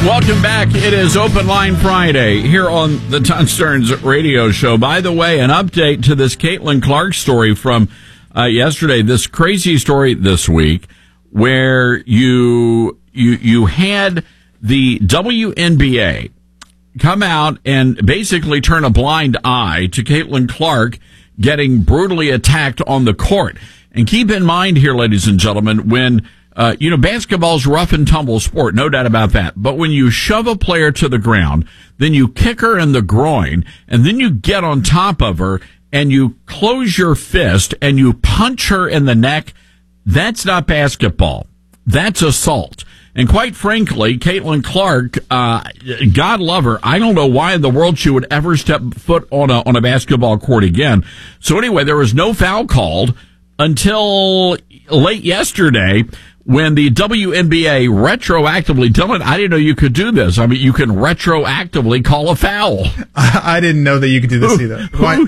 Welcome back. It is Open Line Friday here on the Todd Stearns Radio Show. By the way, an update to this Caitlin Clark story from yesterday. This crazy story this week where you had the WNBA come out and basically turn a blind eye to Caitlin Clark getting brutally attacked on the court. And keep in mind here, ladies and gentlemen, when basketball's rough and tumble sport, no doubt about that. But when you shove a player to the ground, then you kick her in the groin, and then you get on top of her, and you close your fist, and you punch her in the neck, that's not basketball. That's assault. And quite frankly, Caitlin Clark, God love her, I don't know why in the world she would ever step foot on a basketball court again. So anyway, there was no foul called until late yesterday, when the WNBA retroactively, Dylan, I didn't know you could do this. I mean, you can retroactively call a foul. I didn't know that you could do this either. Why?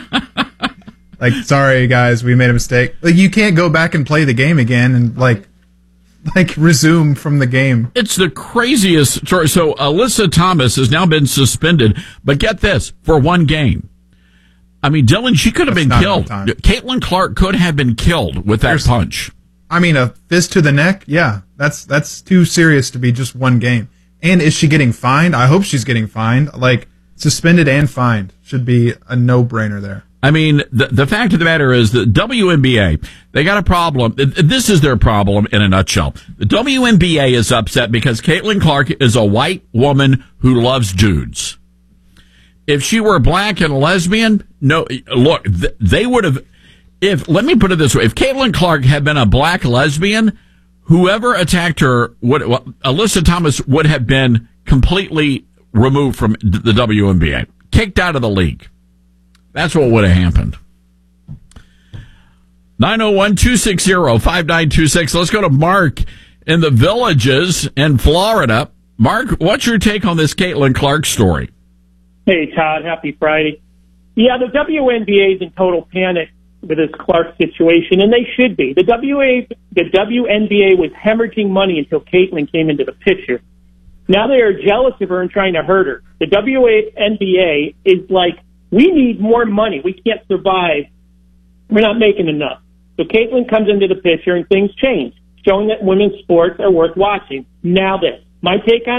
Like, sorry guys, we made a mistake. Like, you can't go back and play the game again and like resume from the game. It's the craziest story. So Alyssa Thomas has now been suspended, but get this, for one game. I mean, Dylan, she could have been killed. Caitlin Clark could have been killed with that punch. I mean, a fist to the neck? Yeah, that's too serious to be just one game. And is she getting fined? I hope she's getting fined. Like, suspended and fined should be a no-brainer there. I mean, the fact of the matter is the WNBA, they got a problem. This is their problem in a nutshell. The WNBA is upset because Caitlin Clark is a white woman who loves dudes. If she were black and lesbian, no, look, they would have... let me put it this way. If Caitlin Clark had been a black lesbian, whoever attacked her, Alyssa Thomas would have been completely removed from the WNBA, kicked out of the league. That's what would have happened. 901-260-5926. Let's go to Mark in the Villages in Florida. Mark, what's your take on this Caitlin Clark story? Hey, Todd. Happy Friday. Yeah, the WNBA is in total panic with this Clark situation, and they should be. The WNBA was hemorrhaging money until Caitlin came into the picture. Now they are jealous of her and trying to hurt her. The WNBA is like, we need more money. We can't survive. We're not making enough. So Caitlin comes into the picture and things change, showing that women's sports are worth watching. Now this. My take on